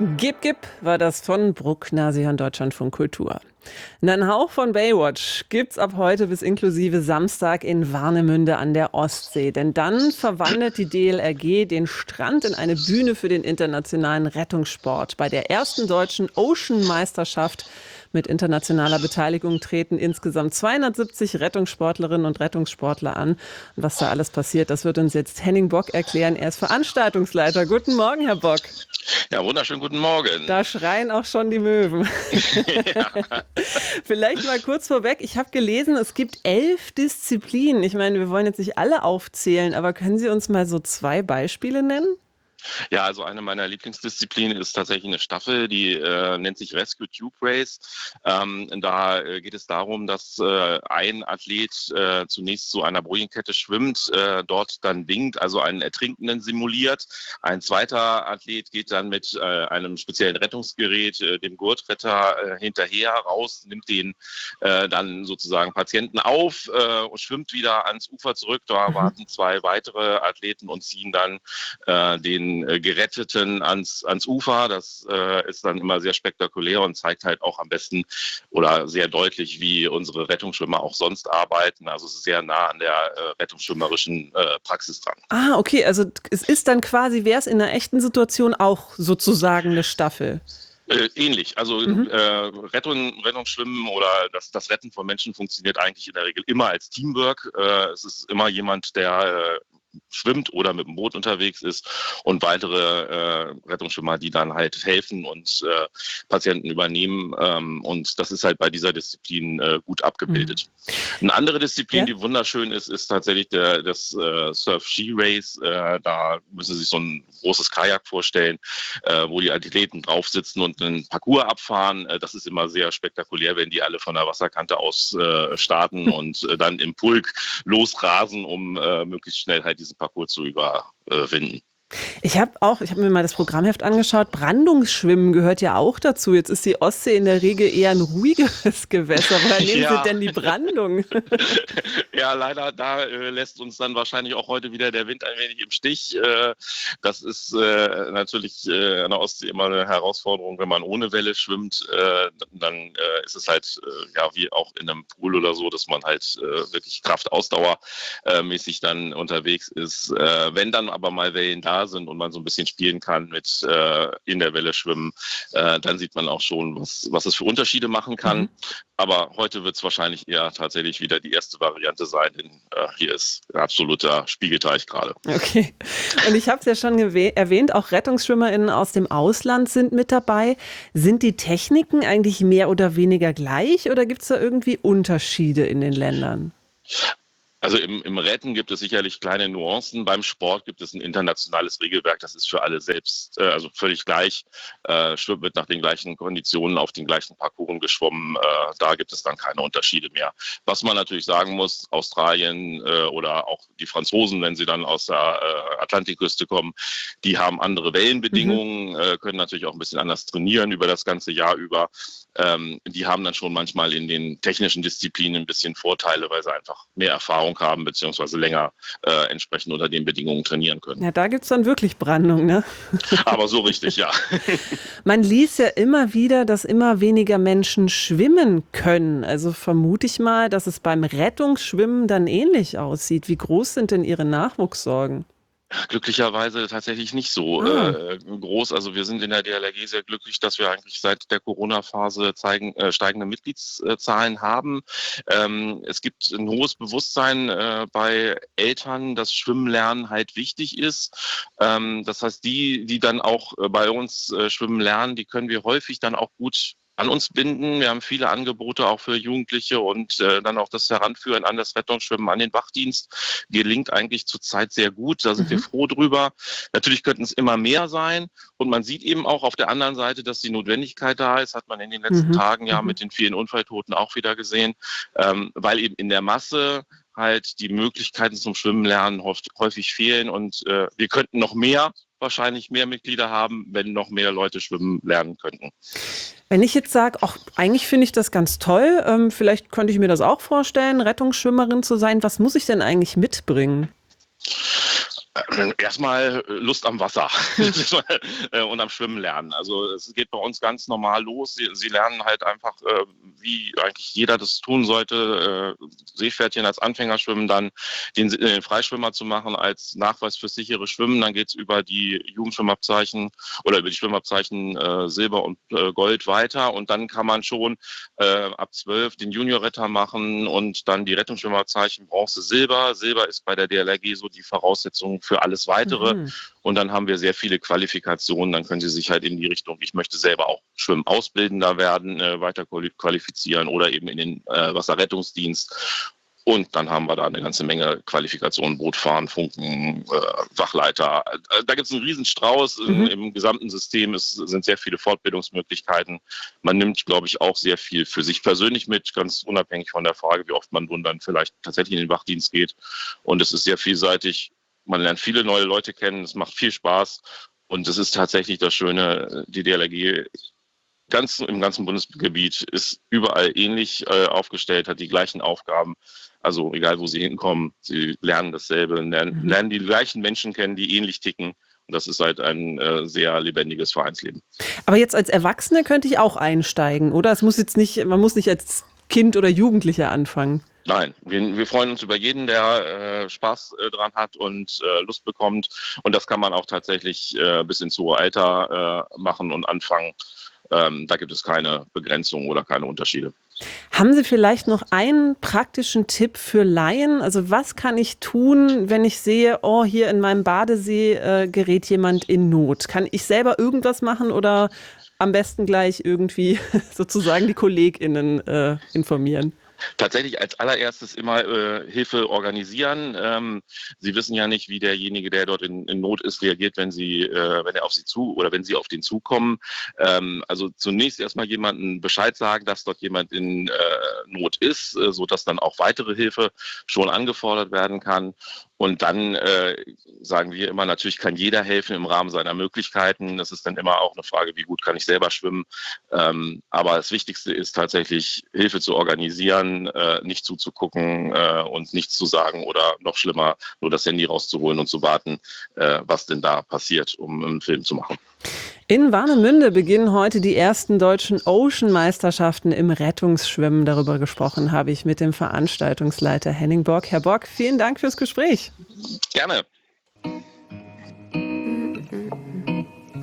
Gib, gib war das von Bruckner, Sie hören Deutschlandfunk Kultur. Einen Hauch von Baywatch gibt's ab heute bis inklusive Samstag in Warnemünde an der Ostsee. Denn dann verwandelt die DLRG den Strand in eine Bühne für den internationalen Rettungssport. Bei der ersten deutschen Ocean-Meisterschaft mit internationaler Beteiligung treten insgesamt 270 Rettungssportlerinnen und Rettungssportler an. Und was da alles passiert, das wird uns jetzt Henning Bock erklären. Er ist Veranstaltungsleiter. Guten Morgen, Herr Bock. Ja, wunderschönen guten Morgen. Da schreien auch schon die Möwen. Ja. Vielleicht mal kurz vorweg. Ich habe gelesen, es gibt 11 Disziplinen. Ich meine, wir wollen jetzt nicht alle aufzählen, aber können Sie uns mal so 2 Beispiele nennen? Ja, also eine meiner Lieblingsdisziplinen ist tatsächlich eine Staffel, die nennt sich Rescue Tube Race. Da geht es darum, dass ein Athlet zunächst zu einer Bojenkette schwimmt, dort dann winkt, also einen Ertrinkenden simuliert. Ein zweiter Athlet geht dann mit einem speziellen Rettungsgerät, dem Gurtretter, hinterher raus, nimmt den dann sozusagen Patienten auf und schwimmt wieder ans Ufer zurück. Da warten 2 weitere Athleten und ziehen dann den Geretteten ans Ufer. Das ist dann immer sehr spektakulär und zeigt halt auch am besten oder sehr deutlich, wie unsere Rettungsschwimmer auch sonst arbeiten. Also es ist sehr nah an der rettungsschwimmerischen Praxis dran. Ah, okay, also es ist dann quasi, wäre es in einer echten Situation auch sozusagen eine Staffel? Ähnlich. Also Rettungsschwimmen oder das Retten von Menschen funktioniert eigentlich in der Regel immer als Teamwork. Es ist immer jemand, der schwimmt oder mit dem Boot unterwegs ist und weitere Rettungsschwimmer, die dann halt helfen und Patienten übernehmen. Und das ist halt bei dieser Disziplin gut abgebildet. Eine andere Disziplin, die wunderschön ist, ist tatsächlich das Surf-Ski-Race. Da müssen Sie sich so ein großes Kajak vorstellen, wo die Athleten drauf sitzen und einen Parcours abfahren. Das ist immer sehr spektakulär, wenn die alle von der Wasserkante aus starten und dann im Pulk losrasen, um möglichst schnell halt diesen Parcours zu überwinden. Ich habe mir mal das Programmheft angeschaut. Brandungsschwimmen gehört ja auch dazu. Jetzt ist die Ostsee in der Regel eher ein ruhigeres Gewässer. Woher nehmen Sie denn die Brandung? Ja, leider, da lässt uns dann wahrscheinlich auch heute wieder der Wind ein wenig im Stich. Das ist natürlich an der Ostsee immer eine Herausforderung, wenn man ohne Welle schwimmt. Dann ist es halt ja wie auch in einem Pool oder so, dass man halt wirklich Kraft-Ausdauer-mäßig dann unterwegs ist. Wenn dann aber mal Wellen da sind und man so ein bisschen spielen kann mit in der Welle schwimmen, dann sieht man auch schon, was es für Unterschiede machen kann. Aber heute wird es wahrscheinlich eher tatsächlich wieder die erste Variante sein, denn hier ist absoluter Spiegelteich gerade. Okay. Und ich habe es ja schon erwähnt, auch RettungsschwimmerInnen aus dem Ausland sind mit dabei. Sind die Techniken eigentlich mehr oder weniger gleich oder gibt es da irgendwie Unterschiede in den Ländern? Also im Retten gibt es sicherlich kleine Nuancen. Beim Sport gibt es ein internationales Regelwerk, das ist für alle selbst, also völlig gleich. Schwimmt wird nach den gleichen Konditionen auf den gleichen Parcours geschwommen. Da gibt es dann keine Unterschiede mehr. Was man natürlich sagen muss, Australien oder auch die Franzosen, wenn sie dann aus der Atlantikküste kommen, die haben andere Wellenbedingungen, können natürlich auch ein bisschen anders trainieren über das ganze Jahr über. Die haben dann schon manchmal in den technischen Disziplinen ein bisschen Vorteile, weil sie einfach mehr Erfahrung haben, beziehungsweise länger entsprechend unter den Bedingungen trainieren können. Ja, da gibt es dann wirklich Brandung, ne? Aber so richtig, ja. Man liest ja immer wieder, dass immer weniger Menschen schwimmen können. Also vermute ich mal, dass es beim Rettungsschwimmen dann ähnlich aussieht. Wie groß sind denn Ihre Nachwuchssorgen? Glücklicherweise tatsächlich nicht so groß. Also wir sind in der DLRG sehr glücklich, dass wir eigentlich seit der Corona-Phase steigende Mitgliedszahlen haben. Es gibt ein hohes Bewusstsein bei Eltern, dass Schwimmen lernen halt wichtig ist. Das heißt, die dann auch bei uns schwimmen lernen, die können wir häufig dann auch gut an uns binden. Wir haben viele Angebote auch für Jugendliche und dann auch das Heranführen an das Rettungsschwimmen, an den Wachdienst gelingt eigentlich zurzeit sehr gut. Da sind wir froh drüber. Natürlich könnten es immer mehr sein und man sieht eben auch auf der anderen Seite, dass die Notwendigkeit da ist, hat man in den letzten Tagen ja mit den vielen Unfalltoten auch wieder gesehen, weil eben in der Masse halt die Möglichkeiten zum Schwimmen lernen häufig fehlen und wir könnten noch wahrscheinlich mehr Mitglieder haben, wenn noch mehr Leute schwimmen lernen könnten. Wenn ich jetzt sage, ach, eigentlich finde ich das ganz toll, vielleicht könnte ich mir das auch vorstellen, Rettungsschwimmerin zu sein, was muss ich denn eigentlich mitbringen? Erstmal Lust am Wasser und am Schwimmen lernen. Also es geht bei uns ganz normal los. Sie lernen halt einfach, wie eigentlich jeder das tun sollte, Seepferdchen als Anfängerschwimmen, dann den Freischwimmer zu machen als Nachweis fürs sichere Schwimmen. Dann geht's über die Jugendschwimmabzeichen oder über die Schwimmabzeichen Silber und Gold weiter. Und dann kann man schon ab 12 den Juniorretter machen und dann die Rettungsschwimmabzeichen Bronze, Silber. Silber ist bei der DLRG so die Voraussetzung für alles Weitere. Mhm. Und dann haben wir sehr viele Qualifikationen. Dann können Sie sich halt in die Richtung, ich möchte selber auch Schwimmausbildender werden, weiter qualifizieren oder eben in den Wasserrettungsdienst. Und dann haben wir da eine ganze Menge Qualifikationen, Bootfahren, Funken, Wachleiter. Da gibt es einen Riesenstrauß im gesamten System. Es sind sehr viele Fortbildungsmöglichkeiten. Man nimmt, glaube ich, auch sehr viel für sich persönlich mit, ganz unabhängig von der Frage, wie oft man nun dann vielleicht tatsächlich in den Wachdienst geht. Und es ist sehr vielseitig. Man lernt viele neue Leute kennen. Es macht viel Spaß. Und es ist tatsächlich das Schöne, die DLRG im ganzen Bundesgebiet ist überall ähnlich aufgestellt, hat die gleichen Aufgaben. Also egal, wo sie hinkommen, sie lernen dasselbe, lernen die gleichen Menschen kennen, die ähnlich ticken. Und das ist halt ein sehr lebendiges Vereinsleben. Aber jetzt als Erwachsene könnte ich auch einsteigen, oder? Man muss nicht als Kind oder Jugendlicher anfangen. Nein, wir freuen uns über jeden, der Spaß dran hat und Lust bekommt. Und das kann man auch tatsächlich bis ins hohe Alter machen und anfangen. Da gibt es keine Begrenzung oder keine Unterschiede. Haben Sie vielleicht noch einen praktischen Tipp für Laien? Also was kann ich tun, wenn ich sehe, oh, hier in meinem Badesee gerät jemand in Not? Kann ich selber irgendwas machen oder am besten gleich irgendwie sozusagen die KollegInnen informieren? Tatsächlich als allererstes immer Hilfe organisieren. Sie wissen ja nicht, wie derjenige, der dort in Not ist, reagiert, wenn er auf Sie wenn Sie auf den zukommen. Also zunächst erstmal jemandem Bescheid sagen, dass dort jemand in Not ist, sodass dann auch weitere Hilfe schon angefordert werden kann. Und dann sagen wir immer, natürlich kann jeder helfen im Rahmen seiner Möglichkeiten. Das ist dann immer auch eine Frage, wie gut kann ich selber schwimmen. Aber das Wichtigste ist tatsächlich, Hilfe zu organisieren, nicht zuzugucken und nichts zu sagen oder noch schlimmer, nur das Handy rauszuholen und zu warten, was denn da passiert, um einen Film zu machen. In Warnemünde beginnen heute die ersten deutschen Ocean-Meisterschaften im Rettungsschwimmen. Darüber gesprochen habe ich mit dem Veranstaltungsleiter Henning Bock. Herr Bock, vielen Dank fürs Gespräch. Gerne.